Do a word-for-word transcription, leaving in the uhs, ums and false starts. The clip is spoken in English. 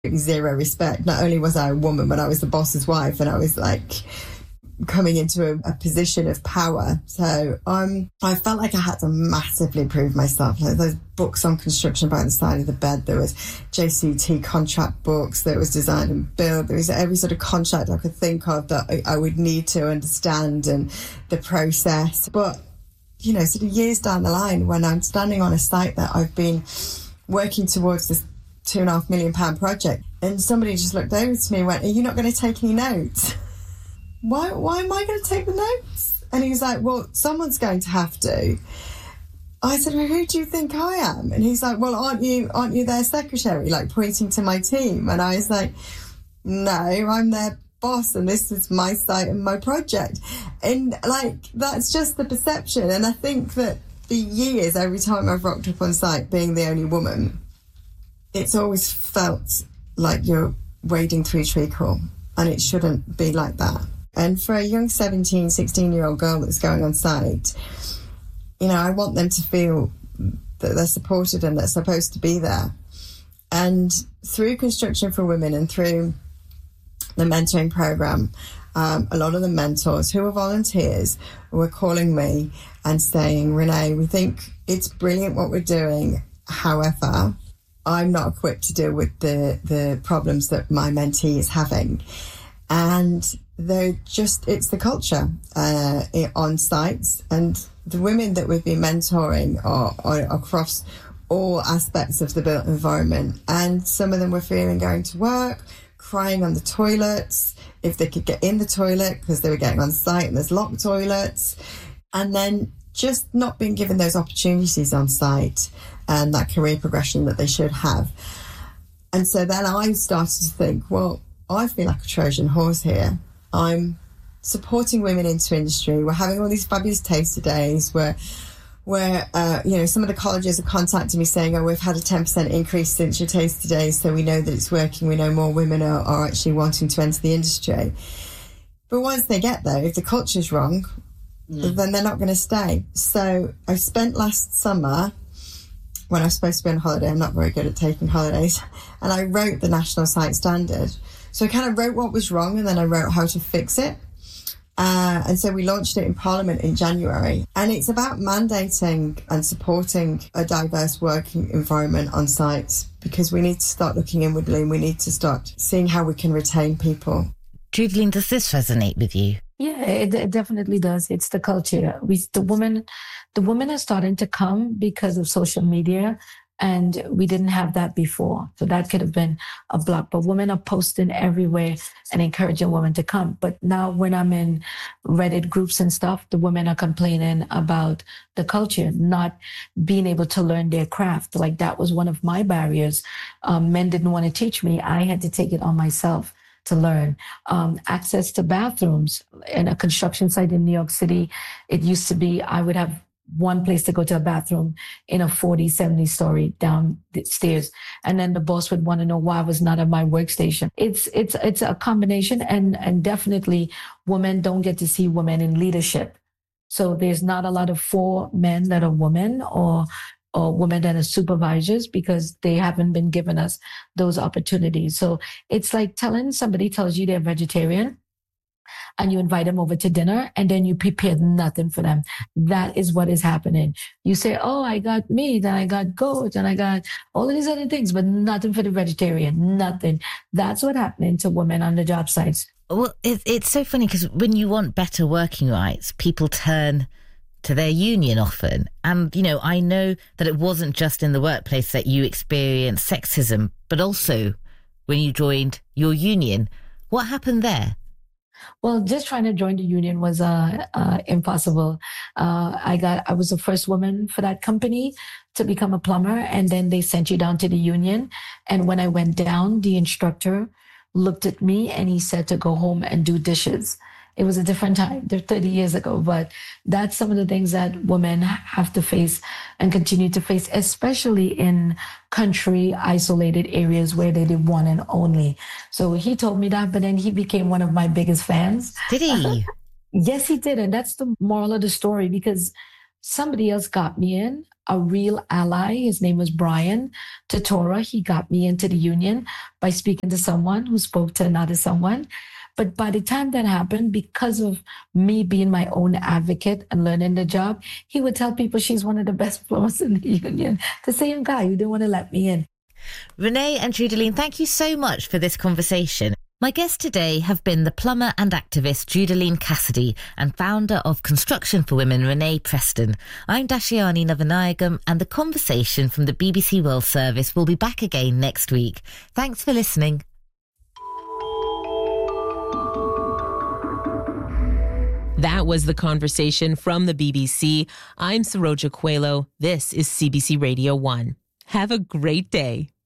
zero respect. Not only was I a woman, but I was the boss's wife, and I was like coming into a, a position of power. So um, I felt like I had to massively prove myself. Like those books on construction by the side of the bed, there was J C T contract books, there was design and build, there was every sort of contract I could think of that I, I would need to understand and the process. But, you know, sort of years down the line, when I'm standing on a site that I've been working towards this two and a half million pound project, and somebody just looked over to me and went, "Are you not going to take any notes?" Why, why am I going to take the notes? And he was like, "Well, someone's going to have to." I said, "Well, who do you think I am?" And he's like, "Well, aren't you, aren't you their secretary?" Like pointing to my team. And I was like, "No, I'm their boss, and this is my site and my project." And like, that's just the perception. And I think that for years, every time I've rocked up on site, being the only woman, it's always felt like you're wading through treacle, and it shouldn't be like that. And for a young seventeen, sixteen-year-old girl that's going on site, you know, I want them to feel that they're supported and they're supposed to be there. And through Construction for Women and through the mentoring program, um, a lot of the mentors who are volunteers were calling me and saying, "Renee, we think it's brilliant what we're doing. However, I'm not equipped to deal with the, the problems that my mentee is having." And they're just, it's the culture uh, on sites. And the women that we've been mentoring are, are across all aspects of the built environment. And some of them were fearing going to work, crying on the toilets, if they could get in the toilet because they were getting on site and there's locked toilets. And then just not being given those opportunities on site and that career progression that they should have. And so then I started to think, well, I feel like a Trojan horse here. I'm supporting women into industry. We're having all these fabulous taster days where, where uh, you know, some of the colleges are contacting me saying, "Oh, we've had a ten percent increase since your taster days, so we know that it's working. We know more women are, are actually wanting to enter the industry." But once they get there, if the culture's wrong, mm. then they're not going to stay. So I spent last summer, when I was supposed to be on holiday, I'm not very good at taking holidays, and I wrote the National Site Standard. So I kind of wrote what was wrong, and then I wrote how to fix it. Uh, and so we launched it in Parliament in January. And it's about mandating and supporting a diverse working environment on sites, because we need to start looking inwardly, and we need to start seeing how we can retain people. Judeline, does this resonate with you? Yeah, it, it definitely does. It's the culture. We, the women, the women are starting to come because of social media. And we didn't have that before. So that could have been a block. But women are posting everywhere and encouraging women to come. But now when I'm in Reddit groups and stuff, the women are complaining about the culture, not being able to learn their craft. Like that was one of my barriers. Um, men didn't want to teach me. I had to take it on myself to learn. Um, access to bathrooms in a construction site in New York City. It used to be, I would have one place to go to a bathroom in a forty, seventy story down the stairs. And then the boss would want to know why I was not at my workstation. It's, it's, it's a combination, and, and definitely women don't get to see women in leadership. So there's not a lot of for men that are women or, or women that are supervisors, because they haven't been given us those opportunities. So it's like telling somebody tells you they're vegetarian, and you invite them over to dinner, and then you prepared nothing for them. That is what is happening. You say, "Oh, I got meat, and I got goat, and I got all of these other things," but nothing for the vegetarian, nothing. That's what happening to women on the job sites. Well, it, it's so funny, because when you want better working rights, people turn to their union often. And, you know, I know that it wasn't just in the workplace that you experienced sexism, but also when you joined your union. What happened there? Well, just trying to join the union was uh, uh, impossible. Uh, I got, I was the first woman for that company to become a plumber, and then they sent you down to the union. And when I went down, the instructor looked at me and he said to go home and do dishes. It was a different time. They're thirty years ago, but that's some of the things that women have to face and continue to face, especially in country isolated areas where they did one and only. So he told me that, but then he became one of my biggest fans. Did he? Yes, he did. And that's the moral of the story, because somebody else got me in, a real ally. His name was Brian Totora. He got me into the union by speaking to someone who spoke to another someone. But by the time that happened, because of me being my own advocate and learning the job, he would tell people she's one of the best plumbers in the union. The same guy who didn't want to let me in. Renee and Judaline, thank you so much for this conversation. My guests today have been the plumber and activist Judaline Cassidy and founder of Construction for Women, Renee Preston. I'm Dashiani Navanayagam, and the conversation from the B B C World Service will be back again next week. Thanks for listening. That was the conversation from the B B C. I'm Saroja Coelho. This is C B C Radio one. Have a great day.